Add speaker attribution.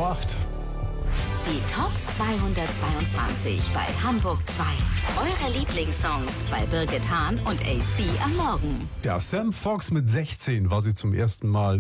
Speaker 1: 8:08.
Speaker 2: Die Top 222 bei Hamburg 2. Eure Lieblingssongs bei Birgit Hahn und AC am Morgen.
Speaker 1: Der Sam Fox mit 16 war sie zum ersten Mal